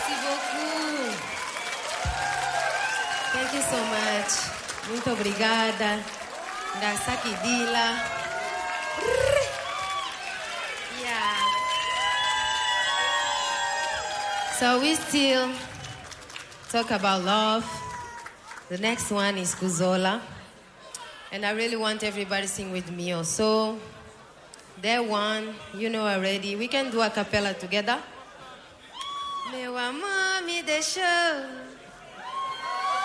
Merci beaucoup. Thank you so much. Muito obrigada. Ndasaki Dila. Yeah. So we still talk about love. The next one is Kuzola. And I really want everybody to sing with me also. That one, you know already. We can do a cappella together. Meu amor me deixou